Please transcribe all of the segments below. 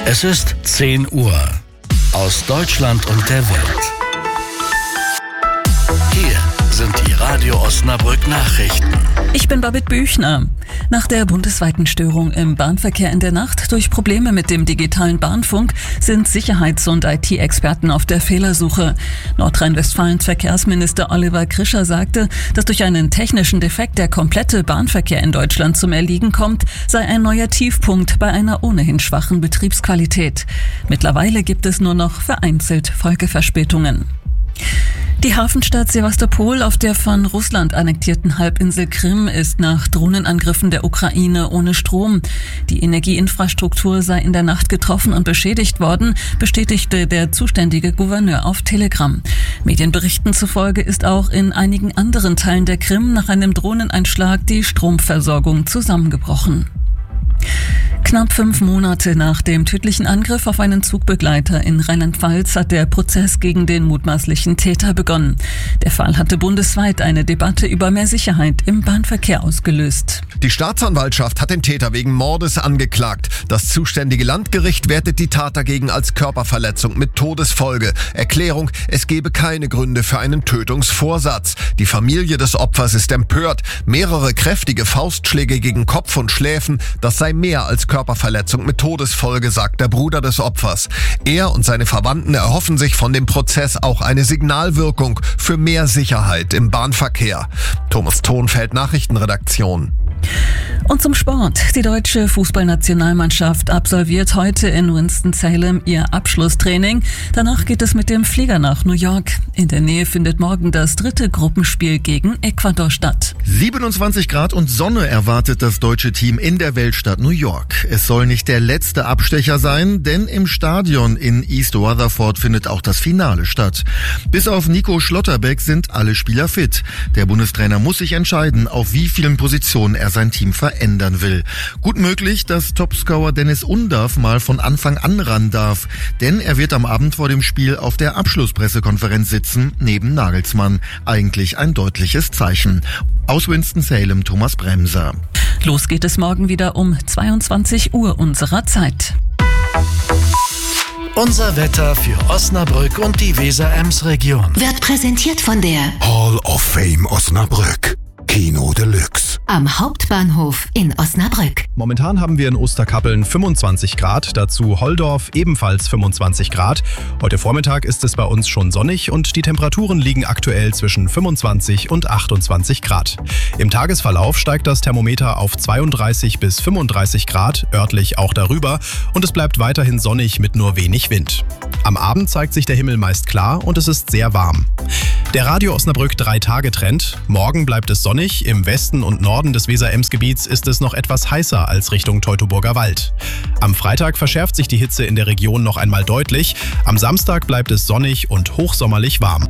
Es ist 10 Uhr. Aus Deutschland und der Welt. Hier sind die Radio Osnabrück Nachrichten. Ich bin Babette Büchner. Nach der bundesweiten Störung im Bahnverkehr in der Nacht durch Probleme mit dem digitalen Bahnfunk sind Sicherheits- und IT-Experten auf der Fehlersuche. Nordrhein-Westfalens Verkehrsminister Oliver Krischer sagte, dass durch einen technischen Defekt der komplette Bahnverkehr in Deutschland zum Erliegen kommt, sei ein neuer Tiefpunkt bei einer ohnehin schwachen Betriebsqualität. Mittlerweile gibt es nur noch vereinzelt Folgeverspätungen. Die Hafenstadt Sewastopol auf der von Russland annektierten Halbinsel Krim ist nach Drohnenangriffen der Ukraine ohne Strom. Die Energieinfrastruktur sei in der Nacht getroffen und beschädigt worden, bestätigte der zuständige Gouverneur auf Telegram. Medienberichten zufolge ist auch in einigen anderen Teilen der Krim nach einem Drohneneinschlag die Stromversorgung zusammengebrochen. Knapp 5 Monate nach dem tödlichen Angriff auf einen Zugbegleiter in Rheinland-Pfalz hat der Prozess gegen den mutmaßlichen Täter begonnen. Der Fall hatte bundesweit eine Debatte über mehr Sicherheit im Bahnverkehr ausgelöst. Die Staatsanwaltschaft hat den Täter wegen Mordes angeklagt. Das zuständige Landgericht wertet die Tat dagegen als Körperverletzung mit Todesfolge. Erklärung: Es gebe keine Gründe für einen Tötungsvorsatz. Die Familie des Opfers ist empört. Mehrere kräftige Faustschläge gegen Kopf und Schläfen, das sei mehr als Körperverletzung mit Todesfolge, sagt der Bruder des Opfers. Er und seine Verwandten erhoffen sich von dem Prozess auch eine Signalwirkung für mehr Sicherheit im Bahnverkehr. Thomas Thonfeld, Nachrichtenredaktion. Und zum Sport. Die deutsche Fußballnationalmannschaft absolviert heute in Winston-Salem ihr Abschlusstraining. Danach geht es mit dem Flieger nach New York. In der Nähe findet morgen das 3. Gruppenspiel gegen Ecuador statt. 27 Grad und Sonne erwartet das deutsche Team in der Weltstadt New York. Es soll nicht der letzte Abstecher sein, denn im Stadion in East Rutherford findet auch das Finale statt. Bis auf Nico Schlotterbeck sind alle Spieler fit. Der Bundestrainer muss sich entscheiden, auf wie vielen Positionen er sein Team verändern will. Gut möglich, dass Topscorer Dennis Undav mal von Anfang an ran darf, denn er wird am Abend vor dem Spiel auf der Abschlusspressekonferenz sitzen, neben Nagelsmann. Eigentlich ein deutliches Zeichen. Aus Winston-Salem, Thomas Bremser. Los geht es morgen wieder um 22 Uhr unserer Zeit. Unser Wetter für Osnabrück und die Weser-Ems-Region Wird präsentiert von der Hall of Fame Osnabrück. Kino Deluxe. am Hauptbahnhof in Osnabrück. Momentan haben wir in Osterkappeln 25 Grad, dazu Holdorf ebenfalls 25 Grad. Heute Vormittag ist es bei uns schon sonnig und die Temperaturen liegen aktuell zwischen 25 und 28 Grad. Im Tagesverlauf steigt das Thermometer auf 32 bis 35 Grad, örtlich auch darüber, und es bleibt weiterhin sonnig mit nur wenig Wind. Am Abend zeigt sich der Himmel meist klar und es ist sehr warm. Der Radio Osnabrück 3-Tage-Trend. Morgen bleibt es sonnig, im Westen und Norden des Weser-Ems-Gebiets ist es noch etwas heißer als Richtung Teutoburger Wald. Am Freitag verschärft sich die Hitze in der Region noch einmal deutlich. Am Samstag bleibt es sonnig und hochsommerlich warm.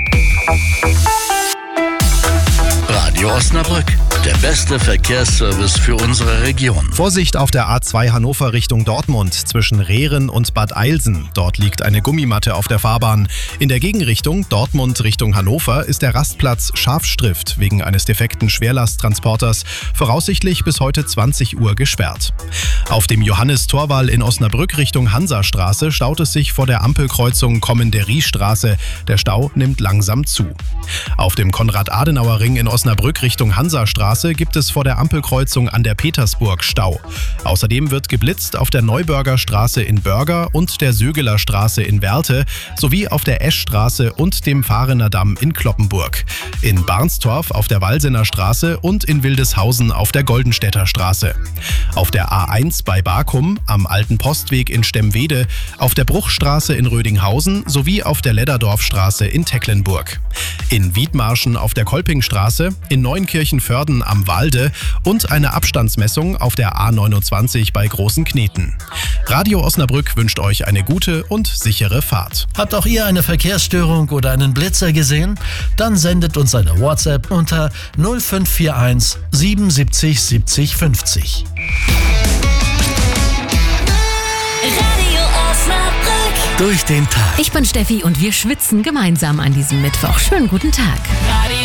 Radio Osnabrück, der beste Verkehrsservice für unsere Region. Vorsicht auf der A2 Hannover Richtung Dortmund zwischen Rehren und Bad Eilsen. Dort liegt eine Gummimatte auf der Fahrbahn. In der Gegenrichtung Dortmund Richtung Hannover ist der Rastplatz Schafstrift wegen eines defekten Schwerlasttransporters voraussichtlich bis heute 20 Uhr gesperrt. Auf dem Johannes-Torwall in Osnabrück Richtung Hansastraße staut es sich vor der Ampelkreuzung Kommenderiestraße. Der Stau nimmt langsam zu. Auf dem Konrad-Adenauer-Ring in Osnabrück Richtung Hansastraße gibt es vor der Ampelkreuzung an der Petersburg Stau. Außerdem wird geblitzt auf der Neuburger Straße in Börger und der Sögeler Straße in Werlte sowie auf der Eschstraße und dem Fahrener Damm in Cloppenburg. In Barnstorf auf der Walsener Straße und in Wildeshausen auf der Goldenstädter Straße. Auf der A1 bei Bakum, am Alten Postweg in Stemwede, auf der Bruchstraße in Rödinghausen sowie auf der Ledderdorfstraße in Tecklenburg. In Wiedmarschen auf der Kolpingstraße, in Neunkirchen-Vörden am Walde und eine Abstandsmessung auf der A29 bei Großen Kneten. Radio Osnabrück wünscht euch eine gute und sichere Fahrt. Habt auch ihr eine Verkehrsstörung oder einen Blitzer gesehen? Dann sendet uns eine WhatsApp unter 0541 77 70 50. Radio Osnabrück. Durch den Tag. Ich bin Steffi und wir schwitzen gemeinsam an diesem Mittwoch. Schönen guten Tag. Radio